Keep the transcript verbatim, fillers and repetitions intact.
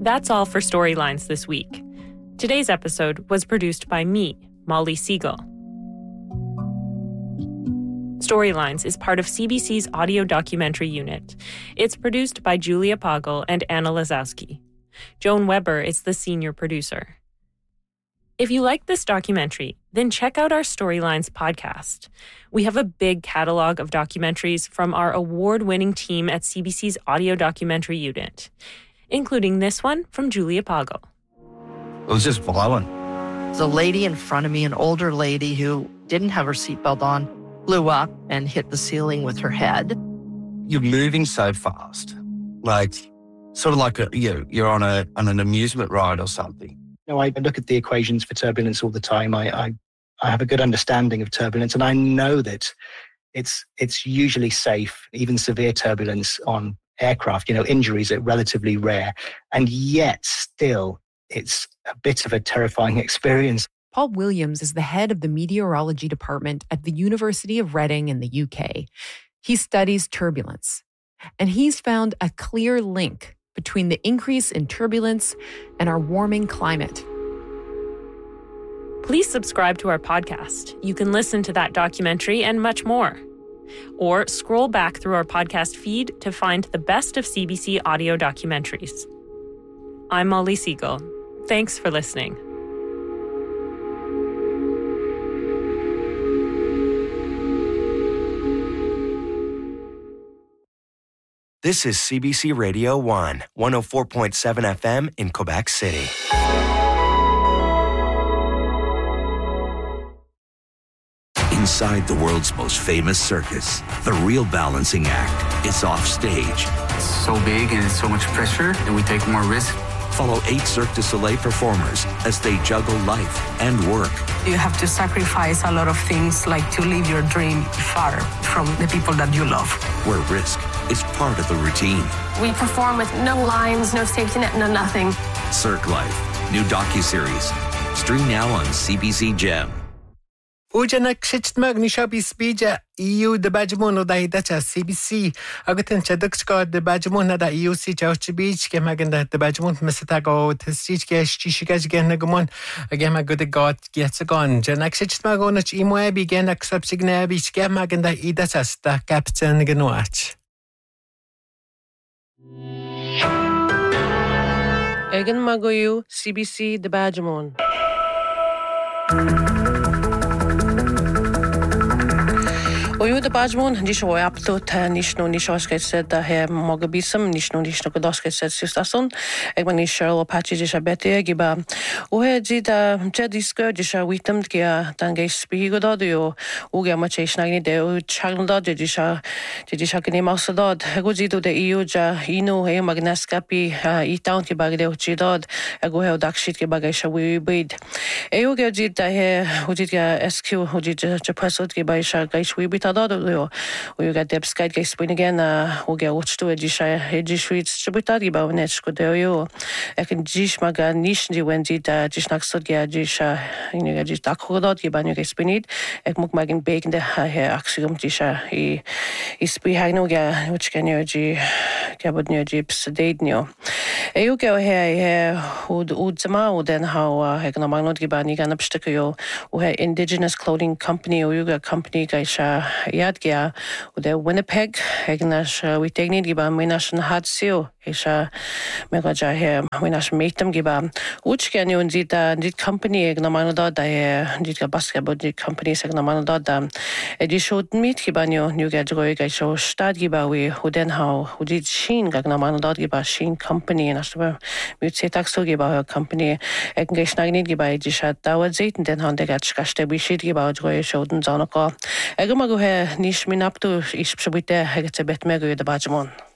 That's all for Storylines this week. Today's episode was produced by me, Molly Siegel. Storylines is part of C B C's audio documentary unit. It's produced by Julia Poggle and Anna Lazowski. Joan Weber is the senior producer. If you like this documentary, then check out our Storylines podcast. We have a big catalog of documentaries from our award-winning team at C B C's audio documentary unit, including this one from Julia Poggle. It was just violent. The lady in front of me, an older lady who didn't have her seatbelt on, blew up and hit the ceiling with her head. You're moving so fast, like sort of like a, you know, you're on a on an amusement ride or something. You know, I look at the equations for turbulence all the time. I, I I have a good understanding of turbulence, and I know that it's it's usually safe. Even severe turbulence on aircraft, you know, injuries are relatively rare, and yet still it's a bit of a terrifying experience. Paul Williams is the head of the meteorology department at the University of Reading in the U K. He studies turbulence, and he's found a clear link between the increase in turbulence and our warming climate. Please subscribe to our podcast. You can listen to that documentary and much more. Or scroll back through our podcast feed to find the best of C B C audio documentaries. I'm Molly Siegel. Thanks for listening. This is C B C Radio one, one oh four point seven F M in Quebec City. Inside the world's most famous circus, the real balancing act is off stage. It's so big and it's so much pressure, and we take more risk. Follow eight Cirque du Soleil performers as they juggle life and work. You have to sacrifice a lot of things, like to live your dream far from the people that you love. Where risk is part of the routine. We perform with no lines, no safety net, no nothing. Cirque Life, new docuseries. Stream now on C B C Gem. Ujanak shitmag ni shabi spija E U de bajmon da hidacha C B C agatin chadakska de bajmon da E U si chawchbich ke maganda de bajmon mesatago tstich ke shishigaj genagmon agema good god gets gone janak shitmag onach imoe bigen aksapsigna bich ke maganda idacha sta captain gnoach Egan Magoyu, C B C de Bajamon. Oyu de Bajmon, Nisho Apto, Nishno Nishoske said that he Mogabisum, Nishno Nishno Godoske said Sistason, Egman Nishel Apache Dishabete, Giba, Uhe Zita Jediska, Disha Witam, Gia, Dange Spigodio, Uga Macheshnagi, de Chagdod, Jidisha, Jidishakini Mousadod, Eguzito de Iuja, Inu, E Magnaskapi, Itown Kibagde, Chidod, Egohel Dakshit Kibagasha, we bid. Euga Zita here, Ujiga S Q, Ujija Japasot Gibaisha, Gaish, we bit. We got the sky gay spin again. Uh, we get watch to a dish. A dish with Chibutagi Bawnetch could do you. I can dish maga nish the when did dish naxodia dish. You know, just takodot, you ban you spin it. I mook magin bacon the hair axiom disha. He is spihagnoga, which can you g cabot near jips date new. A you go here, would Udzama, then how I can not gibani gan obstacle who had indigenous clothing company or Yuga company gaisha. Yadgia, the Winnipeg, Egnash, we take need giba, Minashan had seal, Isha Megaja here, Minash made them giba, which can you indeed, did company, Egnamanada, did a basketball company, Segnamanada, and you showed meet gibanyo, you get Goiga show, Stad giba, we who then how, who did Sheen, Gagnamanada giba, Sheen company, and Ashba, Mutse Taxo giba, her company, Egnash giba, Jishat, Dawazit, and then how they got Skashte, we should give out Goy showed in Zanaka. Egamago. Nish minaptu ish pshubite hegete bet mego de Bajamon.